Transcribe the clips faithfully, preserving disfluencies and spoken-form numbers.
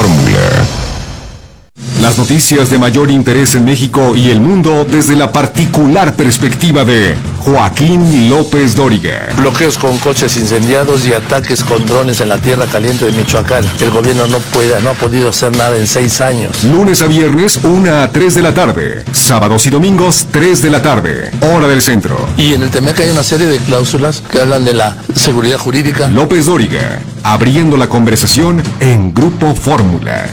Fórmula. Las noticias de mayor interés en México y el mundo desde la particular perspectiva de Joaquín López Dóriga. Bloqueos con coches incendiados y ataques con drones en la tierra caliente de Michoacán. El gobierno no puede, no ha podido hacer nada en seis años. Lunes a viernes, una a tres de la tarde. Sábados y domingos, tres de la tarde. Hora del centro. Y en el T M E C hay una serie de cláusulas que hablan de la seguridad jurídica. López Dóriga, abriendo la conversación en Grupo Fórmula.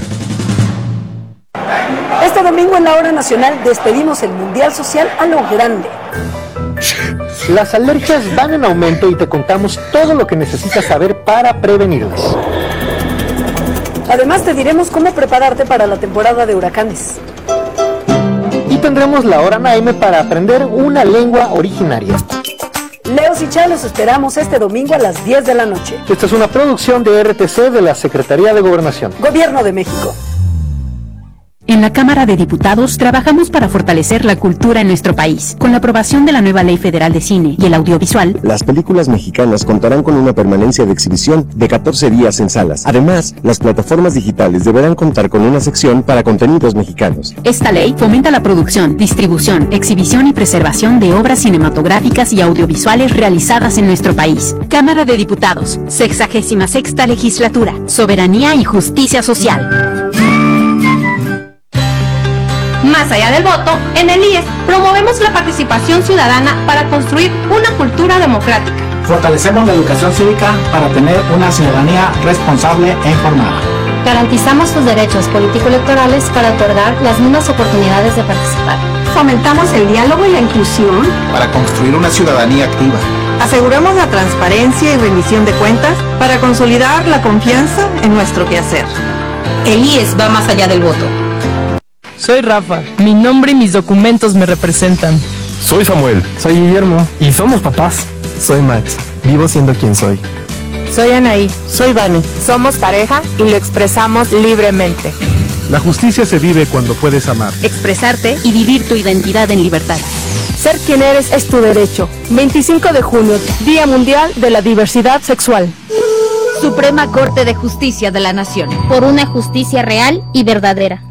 Este domingo en la Hora Nacional despedimos el Mundial Social a lo grande. Las alergias van en aumento y te contamos todo lo que necesitas saber para prevenirlas. Además te diremos cómo prepararte para la temporada de huracanes. Y tendremos la Hora Naime para aprender una lengua originaria. Leos y Chá los esperamos este domingo a las diez de la noche. Esta es una producción de R T C de la Secretaría de Gobernación. Gobierno de México. En la Cámara de Diputados trabajamos para fortalecer la cultura en nuestro país. Con la aprobación de la nueva Ley Federal de Cine y el Audiovisual, las películas mexicanas contarán con una permanencia de exhibición de catorce días en salas. Además, las plataformas digitales deberán contar con una sección para contenidos mexicanos. Esta ley fomenta la producción, distribución, exhibición y preservación de obras cinematográficas y audiovisuales realizadas en nuestro país. Cámara de Diputados, sexagésima sexta legislatura, soberanía y justicia social. Más allá del voto, en el I E S promovemos la participación ciudadana para construir una cultura democrática. Fortalecemos la educación cívica para tener una ciudadanía responsable e informada. Garantizamos sus derechos político-electorales para otorgar las mismas oportunidades de participar. Fomentamos el diálogo y la inclusión para construir una ciudadanía activa. Aseguramos la transparencia y rendición de cuentas para consolidar la confianza en nuestro quehacer. El I E S va más allá del voto. Soy Rafa, mi nombre y mis documentos me representan. Soy Samuel. Soy Guillermo. Y somos papás. Soy Max, vivo siendo quien soy. Soy Anaí. Soy Vane. Somos pareja y lo expresamos libremente. La justicia se vive cuando puedes amar, expresarte y vivir tu identidad en libertad. Ser quien eres es tu derecho. veinticinco de junio, Día Mundial de la Diversidad Sexual. Suprema Corte de Justicia de la Nación. Por una justicia real y verdadera.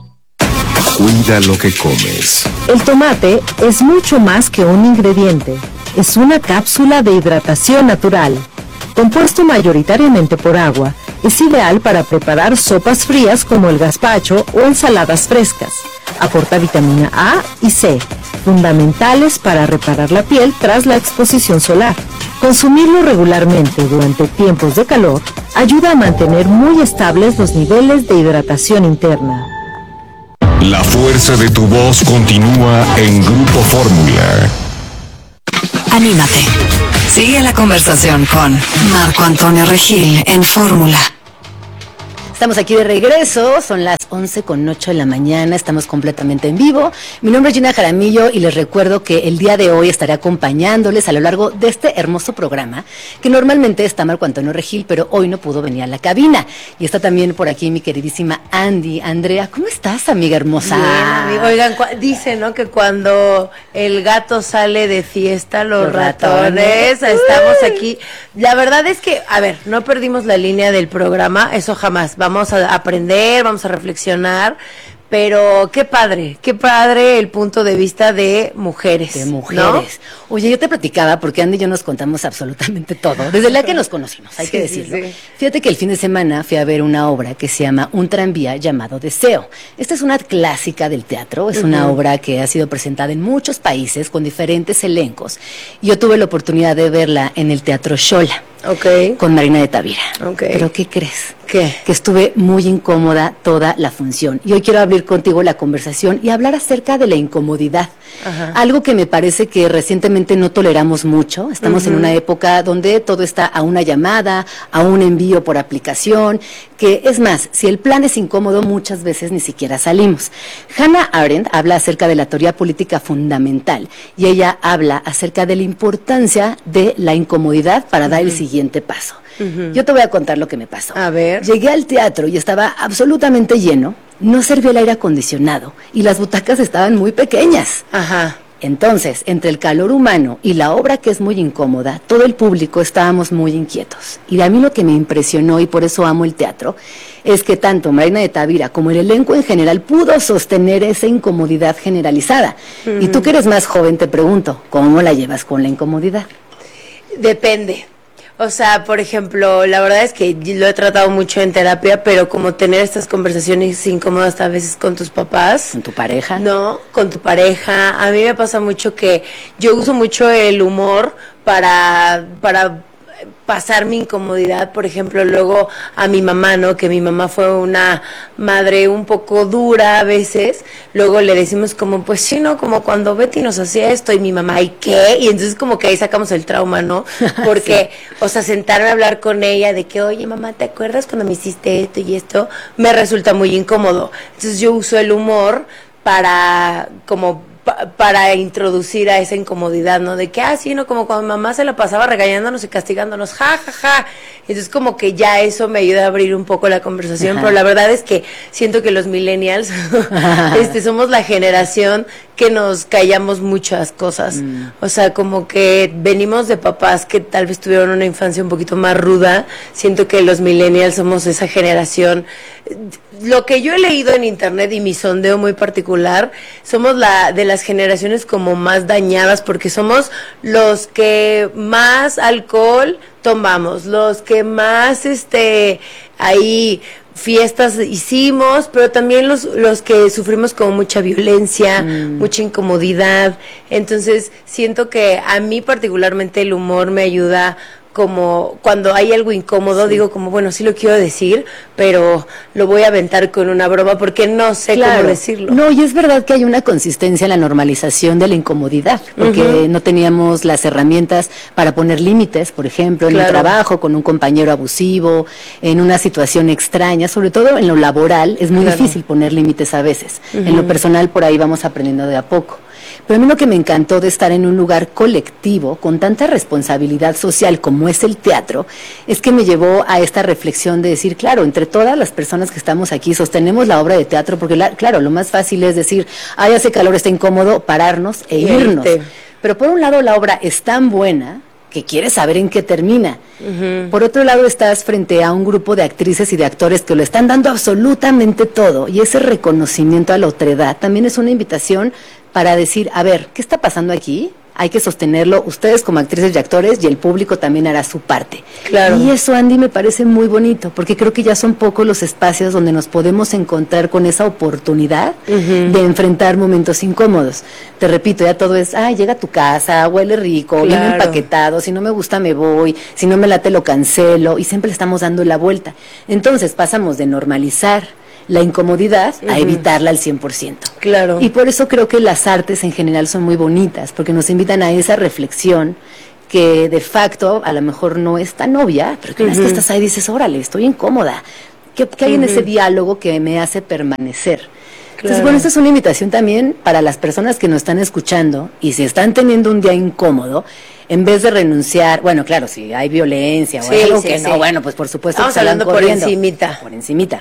Cuida lo que comes. El tomate es mucho más que un ingrediente. Es una cápsula de hidratación natural. Compuesto mayoritariamente por agua, es ideal para preparar sopas frías como el gazpacho o ensaladas frescas. Aporta vitamina A y C, fundamentales para reparar la piel tras la exposición solar. Consumirlo regularmente durante tiempos de calor ayuda a mantener muy estables los niveles de hidratación interna. La fuerza de tu voz continúa en Grupo Fórmula. Anímate. Sigue la conversación con Marco Antonio Regil en Fórmula. Estamos aquí de regreso, son las once con ocho de la mañana, estamos completamente en vivo. Mi nombre es Gina Jaramillo y les recuerdo que el día de hoy estaré acompañándoles a lo largo de este hermoso programa, que normalmente está Marco Antonio Regil, pero hoy no pudo venir a la cabina. Y está también por aquí mi queridísima Andy. Andrea, ¿cómo estás, amiga hermosa? Bien, amigo. Oigan, dicen, ¿no?, que cuando el gato sale de fiesta, los, los ratones, ratones, estamos aquí. La verdad es que, a ver, no perdimos la línea del programa, eso jamás. Vamos a aprender, vamos a reflexionar, pero qué padre, qué padre el punto de vista de mujeres. De mujeres. ¿No? Oye, yo te platicaba, porque Andy y yo nos contamos absolutamente todo, desde la que nos conocimos, hay sí, que decirlo. Sí, sí. Fíjate que el fin de semana fui a ver una obra que se llama Un tranvía llamado Deseo. Esta es una clásica del teatro, es uh-huh. una obra que ha sido presentada en muchos países con diferentes elencos. Yo tuve la oportunidad de verla en el Teatro Xola. Okay. Con Marina de Tavira. Okay. Pero ¿qué crees? ¿Qué? Que estuve muy incómoda toda la función. Y hoy quiero abrir contigo la conversación y hablar acerca de la incomodidad. Ajá. Algo que me parece que recientemente no toleramos mucho. Estamos uh-huh. en una época donde todo está a una llamada, a un envío por aplicación, que es más, si el plan es incómodo, muchas veces ni siquiera salimos. Hannah Arendt habla acerca de la teoría política fundamental y ella habla acerca de la importancia de la incomodidad para uh-huh. dar el siguiente paso. Uh-huh. Yo te voy a contar lo que me pasó. A ver. Llegué al teatro y estaba absolutamente lleno, no servía el aire acondicionado y las butacas estaban muy pequeñas. Ajá. Entonces, entre el calor humano y la obra que es muy incómoda, todo el público estábamos muy inquietos. Y a mí lo que me impresionó, y por eso amo el teatro, es que tanto Marina de Tavira como el elenco en general pudo sostener esa incomodidad generalizada. Uh-huh. Y tú que eres más joven, te pregunto, ¿cómo la llevas con la incomodidad? Depende. O sea, por ejemplo, la verdad es que lo he tratado mucho en terapia, pero como tener estas conversaciones incómodas a veces con tus papás. ¿Con tu pareja? No, con tu pareja. A mí me pasa mucho que yo uso mucho el humor para, para pasar mi incomodidad. Por ejemplo, luego a mi mamá, ¿no? Que mi mamá fue una madre un poco dura a veces. Luego le decimos como, pues sí, ¿no? Como cuando Betty nos hacía esto y mi mamá, ¿y qué? Y entonces como que ahí sacamos el trauma, ¿no? Porque, sí. O sea, sentarme a hablar con ella de que, oye, mamá, ¿te acuerdas cuando me hiciste esto y esto? Me resulta muy incómodo. Entonces yo uso el humor para, como, para introducir a esa incomodidad, ¿no? De que, ah, sí, ¿no? Como cuando mamá se la pasaba regañándonos y castigándonos, ja, ja, ja. Entonces, como que ya eso me ayuda a abrir un poco la conversación, ajá. Pero la verdad es que siento que los millennials este, somos la generación que nos callamos muchas cosas. Mm. O sea, como que venimos de papás que tal vez tuvieron una infancia un poquito más ruda. Siento que los millennials somos esa generación. Lo que yo he leído en internet y mi sondeo muy particular, somos la de las generaciones como más dañadas porque somos los que más alcohol tomamos, los que más este ahí fiestas hicimos, pero también los los que sufrimos como mucha violencia, mm. mucha incomodidad. Entonces siento que a mí particularmente el humor me ayuda. Como cuando hay algo incómodo, sí. Digo como, bueno, sí lo quiero decir, pero lo voy a aventar con una broma porque no sé claro. Cómo decirlo. No, y es verdad que hay una consistencia en la normalización de la incomodidad, porque uh-huh. No teníamos las herramientas para poner límites, por ejemplo, en claro. Un trabajo, con un compañero abusivo, en una situación extraña, sobre todo en lo laboral, es muy claro. Difícil poner límites a veces. Uh-huh. En lo personal, por ahí vamos aprendiendo de a poco. Pero a mí lo que me encantó de estar en un lugar colectivo con tanta responsabilidad social como es el teatro, es que me llevó a esta reflexión de decir, claro, entre todas las personas que estamos aquí sostenemos la obra de teatro, porque la, claro, lo más fácil es decir, ay, hace calor, está incómodo, pararnos e irnos. Pero por un lado la obra es tan buena que quieres saber en qué termina. Uh-huh. Por otro lado estás frente a un grupo de actrices y de actores que lo están dando absolutamente todo, y ese reconocimiento a la otredad también es una invitación para decir, a ver, ¿qué está pasando aquí? Hay que sostenerlo, ustedes como actrices y actores, y el público también hará su parte. Claro. Y eso, Andy, me parece muy bonito, porque creo que ya son pocos los espacios donde nos podemos encontrar con esa oportunidad uh-huh. De enfrentar momentos incómodos. Te repito, ya todo es, ay, llega a tu casa, huele rico, claro. Viene empaquetado, si no me gusta me voy, si no me late lo cancelo, y siempre le estamos dando la vuelta. Entonces pasamos de normalizar la incomodidad uh-huh. A evitarla al cien por ciento. Claro. Y por eso creo que las artes en general son muy bonitas, porque nos invitan a esa reflexión que de facto a lo mejor no es tan obvia, pero que uh-huh. Una vez que estás ahí dices, órale, estoy incómoda. ¿Qué, qué hay uh-huh. En ese diálogo que me hace permanecer? Claro. Entonces, bueno, esta es una invitación también para las personas que nos están escuchando y si están teniendo un día incómodo, en vez de renunciar, bueno, claro, si hay violencia o sí, algo sí, que sí. No, bueno, pues por supuesto estamos que hablando por encimita. Por encimita.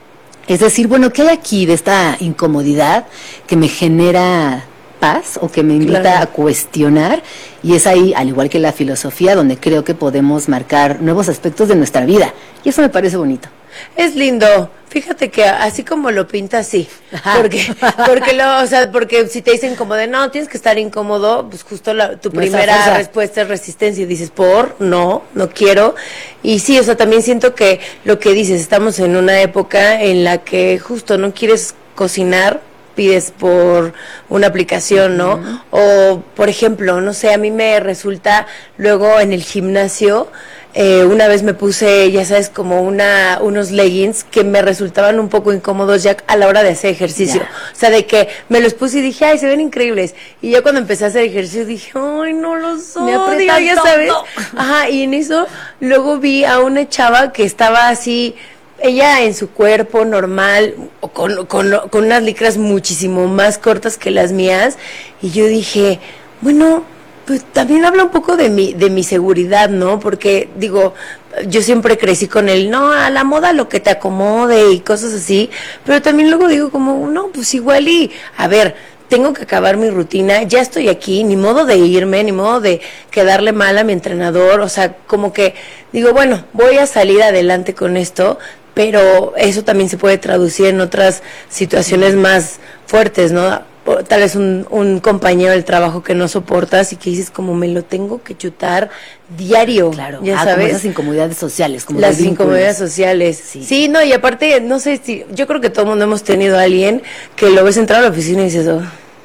Es decir, bueno, ¿qué hay aquí de esta incomodidad que me genera paz o que me invita claro. A cuestionar? Y es ahí, al igual que la filosofía, donde creo que podemos marcar nuevos aspectos de nuestra vida. Y eso me parece bonito. Es lindo. Fíjate que así como lo pintas, sí. Porque, porque lo, o sea, porque si te dicen como de no, tienes que estar incómodo, pues justo la, tu primera respuesta es resistencia y dices, por, no, no quiero. Y sí, o sea, también siento que lo que dices, estamos en una época en la que justo no quieres cocinar, pides por una aplicación, ¿no? Uh-huh. O, por ejemplo, no sé, a mí me resulta luego en el gimnasio, eh, una vez me puse, ya sabes, como una unos leggings que me resultaban un poco incómodos ya a la hora de hacer ejercicio. Yeah. O sea, de que me los puse y dije, ay, se ven increíbles. Y ya cuando empecé a hacer ejercicio dije, ay, no los odio, ya sabes. Ajá, y en eso luego vi a una chava que estaba así, ella en su cuerpo normal, con, con, con unas licras muchísimo más cortas que las mías, y yo dije, bueno, pues también habla un poco de mi, de mi seguridad, ¿no? Porque, digo, yo siempre crecí con el, no, a la moda lo que te acomode y cosas así, pero también luego digo como, no, pues igual y, a ver, tengo que acabar mi rutina, ya estoy aquí, ni modo de irme, ni modo de quedarle mal a mi entrenador, o sea, como que digo, bueno, voy a salir adelante con esto, pero eso también se puede traducir en otras situaciones más fuertes, ¿no? Tal vez un, un compañero del trabajo que no soportas y que dices como me lo tengo que chutar diario, claro, ya ah, sabes, como esas incomodidades sociales, como las incomodidades sociales, sí. sí, no, y aparte, no sé si, yo creo que todo el mundo hemos tenido a alguien que lo ves entrar a la oficina y dices, oh,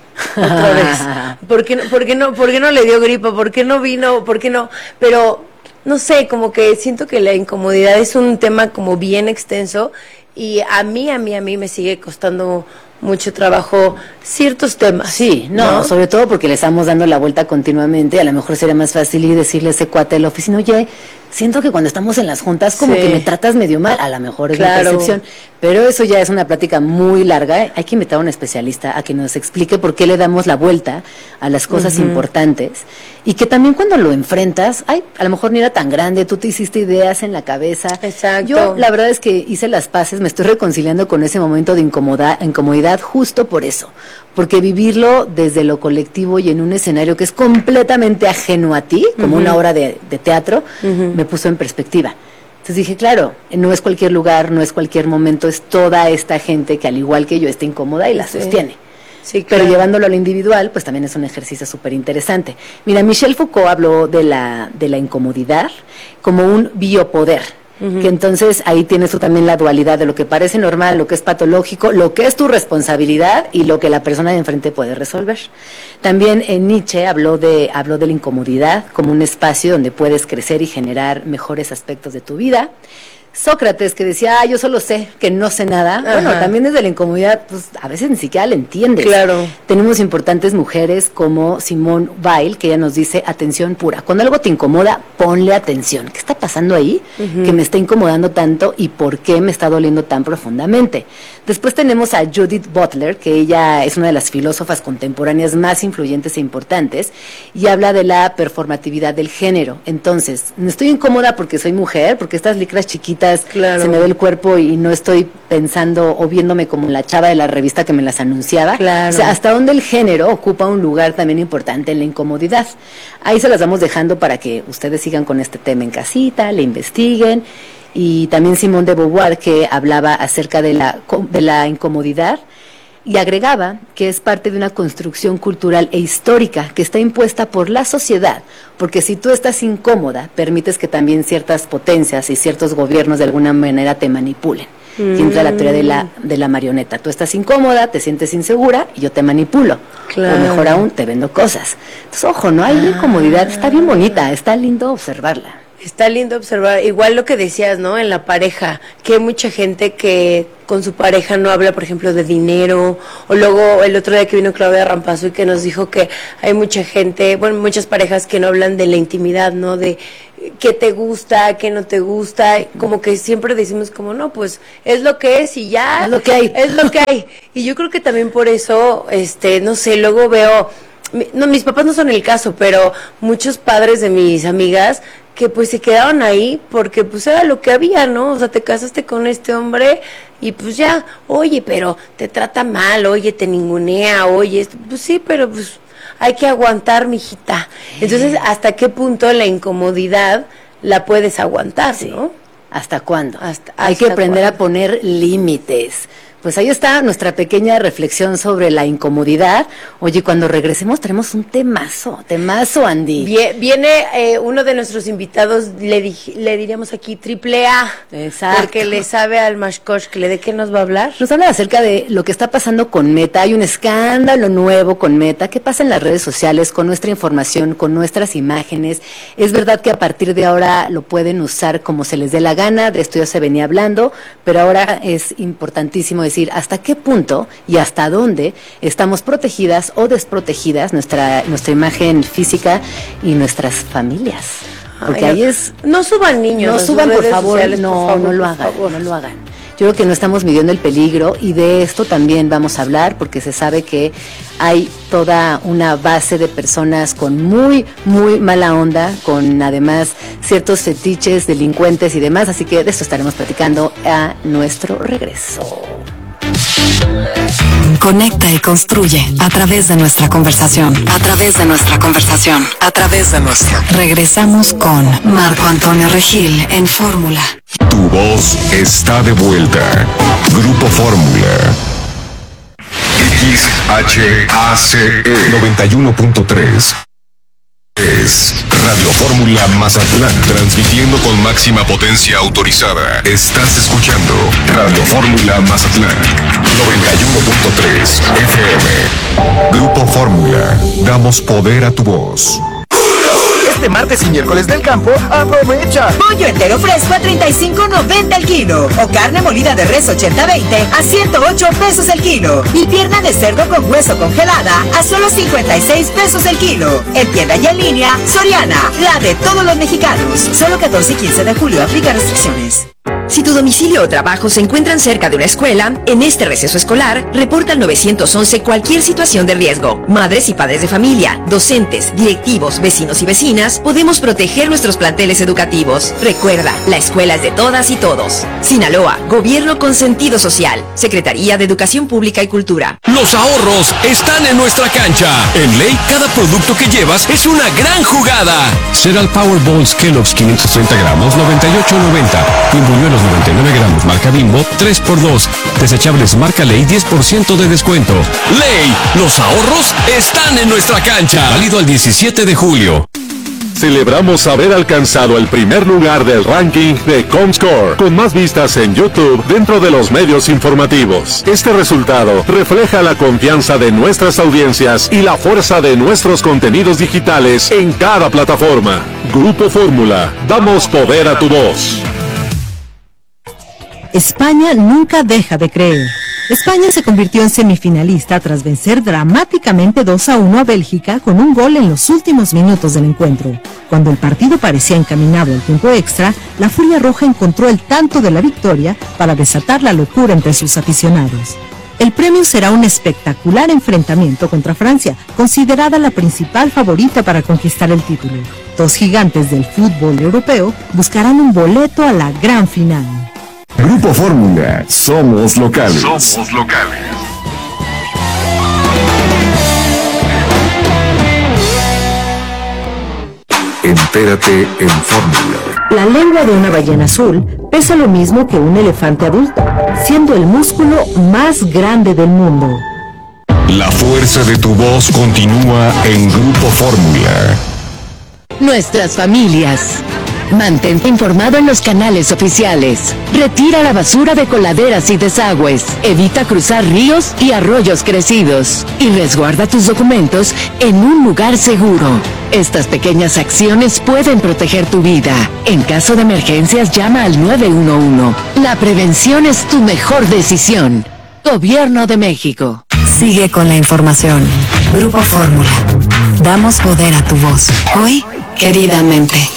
otra vez, ¿por qué, ¿por qué no, por qué no le dio gripa, por qué no vino, por qué no, pero no sé, como que siento que la incomodidad es un tema como bien extenso y a mí, a mí, a mí me sigue costando mucho trabajo ciertos temas. Sí, no, ¿no? Sobre todo porque le estamos dando la vuelta continuamente, a lo mejor sería más fácil ir decirle a ese cuate de la oficina, oye, siento que cuando estamos en las juntas como sí. que me tratas medio mal, a lo mejor es claro. mi percepción, pero eso ya es una plática muy larga, ¿eh? Hay que invitar a un especialista a que nos explique por qué le damos la vuelta a las cosas uh-huh. importantes, y que también cuando lo enfrentas, ay, a lo mejor ni era tan grande, tú te hiciste ideas en la cabeza. Exacto. Yo la verdad es que hice las paces, me estoy reconciliando con ese momento de incomoda, incomodidad justo por eso, porque vivirlo desde lo colectivo y en un escenario que es completamente ajeno a ti, como uh-huh. una obra de, de teatro, uh-huh. me puso en perspectiva. Entonces dije, claro, no es cualquier lugar, no es cualquier momento, es toda esta gente que al igual que yo está incómoda y la sí. sostiene. Sí, claro. Pero llevándolo a lo individual, pues también es un ejercicio súper interesante. Mira, Michel Foucault habló de la, de la incomodidad como un biopoder. Uh-huh. Que entonces ahí tienes tú también la dualidad de lo que parece normal, lo que es patológico, lo que es tu responsabilidad y lo que la persona de enfrente puede resolver. También eh, Nietzsche habló de, habló de la incomodidad como un espacio donde puedes crecer y generar mejores aspectos de tu vida. Sócrates, que decía, ah, yo solo sé que no sé nada. Ajá. Bueno, también desde la incomodidad, pues a veces ni siquiera le entiendes. Claro. Tenemos importantes mujeres como Simone Weil, que ella nos dice, atención pura. Cuando algo te incomoda, ponle atención. ¿Qué está pasando ahí? Uh-huh. Que me está incomodando tanto y por qué me está doliendo tan profundamente. Después tenemos a Judith Butler, que ella es una de las filósofas contemporáneas más influyentes e importantes, y habla de la performatividad del género. Entonces, no estoy incómoda porque soy mujer, porque estas licras chiquitas claro. se me ve el cuerpo y no estoy pensando o viéndome como la chava de la revista que me las anunciaba. Claro. O sea, hasta donde el género ocupa un lugar también importante en la incomodidad. Ahí se las vamos dejando para que ustedes sigan con este tema en casita, le investiguen. Y también Simone de Beauvoir, que hablaba acerca de la, de la incomodidad, y agregaba que es parte de una construcción cultural e histórica que está impuesta por la sociedad, porque si tú estás incómoda, permites que también ciertas potencias y ciertos gobiernos de alguna manera te manipulen. Mm. Y entra la teoría de la, de la marioneta. Tú estás incómoda, te sientes insegura y yo te manipulo. Claro. O mejor aún, te vendo cosas. Entonces, ojo, ¿no? Hay una incomodidad, está bien bonita, está lindo observarla. Está lindo observar, igual lo que decías, ¿no? En la pareja, que hay mucha gente que con su pareja no habla, por ejemplo, de dinero, o luego el otro día que vino Claudia Rampazo y que nos dijo que hay mucha gente, bueno, muchas parejas que no hablan de la intimidad, ¿no? De qué te gusta, qué no te gusta, como que siempre decimos como, no, pues es lo que es y ya. Es lo que hay. Es lo que hay. Y yo creo que también por eso, este, no sé, luego veo, no, mis papás no son el caso, pero muchos padres de mis amigas que pues se quedaron ahí porque pues era lo que había, ¿no? O sea, te casaste con este hombre y pues ya, oye, pero te trata mal, oye, te ningunea, oye, pues sí, pero pues hay que aguantar, mijita. Entonces, ¿hasta qué punto la incomodidad la puedes aguantar, sí. ¿no? ¿Hasta cuándo? Hasta, hay hasta que aprender cuándo. a poner límites. Pues ahí está nuestra pequeña reflexión sobre la incomodidad. Oye, cuando regresemos tenemos un temazo, temazo, Andy. Vie, viene eh, uno de nuestros invitados, le, di, le diríamos aquí triple A. Exacto. Porque le sabe al Mashkoshkle. ¿De qué nos va a hablar? Nos habla acerca de lo que está pasando con Meta. Hay un escándalo nuevo con Meta. ¿Qué pasa en las redes sociales con nuestra información, con nuestras imágenes? Es verdad que a partir de ahora lo pueden usar como se les dé la gana. De esto ya se venía hablando, pero ahora es importantísimo decir hasta qué punto y hasta dónde estamos protegidas o desprotegidas nuestra nuestra imagen física y nuestras familias. Porque Ay, ahí no, es no suban niños, no suban por favor, sociales, no, por favor, no lo por hagan, favor. no lo hagan. Yo creo que no estamos midiendo el peligro y de esto también vamos a hablar porque se sabe que hay toda una base de personas con muy, muy mala onda, con además ciertos fetiches, delincuentes y demás, así que de esto estaremos platicando a nuestro regreso. Conecta y construye a través de nuestra conversación, a través de nuestra conversación, a través de nuestra. Regresamos con Marco Antonio Regil en Fórmula. Tu voz está de vuelta. Grupo Fórmula. X H A C E noventa y uno punto tres. Es Radio Fórmula Mazatlán, transmitiendo con máxima potencia autorizada. Estás escuchando Radio Fórmula Mazatlán, noventa y uno punto tres F M. Grupo Fórmula, damos poder a tu voz. Este martes y miércoles del campo, aprovecha. Pollo entero fresco a treinta y cinco noventa el kilo. O carne molida de res ochenta veinte a ciento ocho pesos el kilo. Y pierna de cerdo con hueso congelada a solo cincuenta y seis pesos el kilo. En tienda y en línea, Soriana, la de todos los mexicanos. Solo catorce y quince de julio, aplica restricciones. Si tu domicilio o trabajo se encuentran cerca de una escuela, en este receso escolar, reporta al nueve once cualquier situación de riesgo. Madres y padres de familia, docentes, directivos, vecinos y vecinas, podemos proteger nuestros planteles educativos. Recuerda, la escuela es de todas y todos. Sinaloa, Gobierno con sentido social. Secretaría de Educación Pública y Cultura. Los ahorros están en nuestra cancha. En Ley, cada producto que llevas es una gran jugada. Cereal Powerballs Kellogg's quinientos treinta gramos, noventa y ocho noventa. Buñuelos noventa y nueve gramos marca Bimbo, tres por dos. Desechables marca Ley, diez por ciento de descuento. Ley, los ahorros están en nuestra cancha. Válido al diecisiete de julio. Celebramos haber alcanzado el primer lugar del ranking de Comscore, con más vistas en YouTube dentro de los medios informativos. Este resultado refleja la confianza de nuestras audiencias y la fuerza de nuestros contenidos digitales en cada plataforma. Grupo Fórmula, damos poder a tu voz. España nunca deja de creer. España se convirtió en semifinalista tras vencer dramáticamente dos a uno a Bélgica con un gol en los últimos minutos del encuentro. Cuando el partido parecía encaminado al tiempo extra, la Furia Roja encontró el tanto de la victoria para desatar la locura entre sus aficionados. El premio será un espectacular enfrentamiento contra Francia, considerada la principal favorita para conquistar el título. Dos gigantes del fútbol europeo buscarán un boleto a la gran final. Grupo Fórmula, somos locales. Somos locales. Entérate en Fórmula. La lengua de una ballena azul pesa lo mismo que un elefante adulto, siendo el músculo más grande del mundo. La fuerza de tu voz continúa en Grupo Fórmula. Nuestras familias. Mantente informado en los canales oficiales. Retira la basura de coladeras y desagües. Evita cruzar ríos y arroyos crecidos. Y resguarda tus documentos en un lugar seguro. Estas pequeñas acciones pueden proteger tu vida. En caso de emergencias, llama al nueve uno uno. La prevención es tu mejor decisión. Gobierno de México. Sigue con la información. Grupo Fórmula. Damos poder a tu voz. Hoy, queridamente.